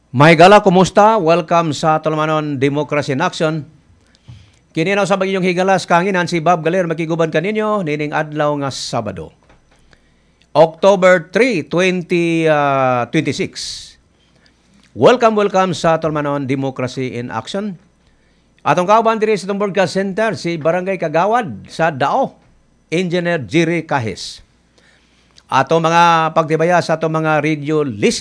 May gala, kumusta? Welcome sa Tolmanon Democracy in Action. Kininaw sa bagayong higalas kanginan si Bob Galer makiguban kaninyo nining adlaw nga Sabado. October 3, 2026. Welcome sa Tolmanon Democracy in Action. Atong kauban diri sa itong broadcast center si Barangay Kagawad sa Dao, Engineer Jiri Kahis. Atong mga pagtibaya sa atong mga radio listeners